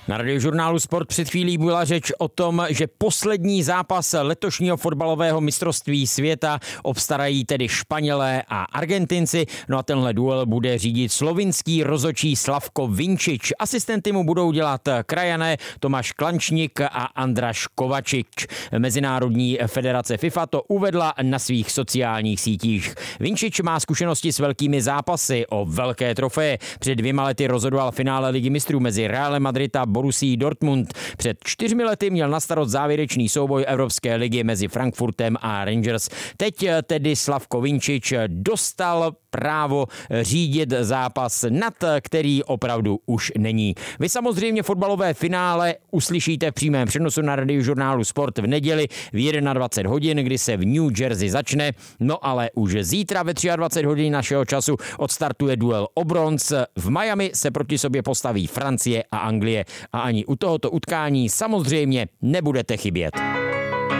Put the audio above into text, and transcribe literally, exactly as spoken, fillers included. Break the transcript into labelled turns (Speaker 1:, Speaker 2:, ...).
Speaker 1: Na Radiožurnálu Sport před chvílí byla řeč o tom, že poslední zápas letošního fotbalového mistrovství světa obstarají tedy Španělé a Argentinci. No a tenhle duel bude řídit slovinský rozhodčí Slavko Vinčič. Asistenty mu budou dělat krajané Tomáš Klančník a Andraš Kovačič. Mezinárodní federace FIFA to uvedla na svých sociálních sítích. Vinčič má zkušenosti s velkými zápasy o velké trofeje. Před dvěma lety rozhodoval finále Ligy mistrů mezi Realem Madrid a Borussií Dortmund. Před čtyřmi lety měl na starost závěrečný souboj Evropské ligy mezi Frankfurtem a Rangers. Teď tedy Slavko Vinčič dostal právo řídit zápas, nad který opravdu už není. Vy samozřejmě fotbalové finále uslyšíte v přímém přenosu na Radiožurnálu Sport v neděli v dvacet jedna hodin, kdy se v New Jersey začne. No ale už zítra ve dvacet tři hodin našeho času odstartuje duel o bronz. V Miami se proti sobě postaví Francie a Anglie. A ani u tohoto utkání samozřejmě nebudete chybět.